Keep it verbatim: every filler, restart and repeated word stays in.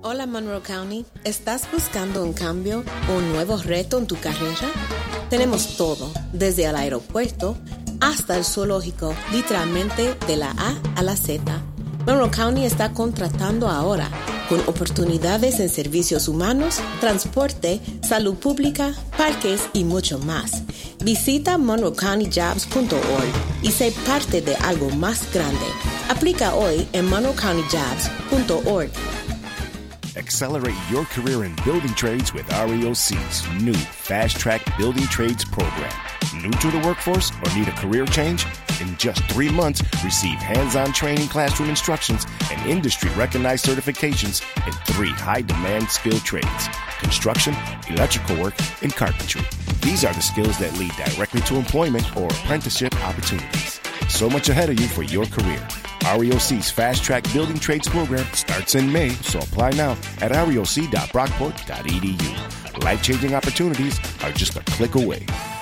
Hola Monroe County, ¿estás buscando un cambio o un nuevo reto en tu carrera? Tenemos todo, desde el aeropuerto hasta el zoológico, literalmente de la A a la Z. Monroe County está contratando ahora, con oportunidades en servicios humanos, transporte, salud pública, parques y mucho más. Visita monroe county jobs punto org y sé parte de algo más grande. Aplica hoy en monroe county jobs punto org. Accelerate your career in building trades with R E O C's new Fast Track Building Trades program. New to the workforce or need a career change? In just three months, receive hands-on training, classroom instructions, and industry-recognized certifications in three high-demand skilled trades: construction, electrical work, and carpentry. These are the skills that lead directly to employment or apprenticeship opportunities. So much ahead of you for your career. R E O C's Fast Track Building Trades program starts in May, so apply now at reoc dot brockport dot e d u. Life-changing opportunities are just a click away.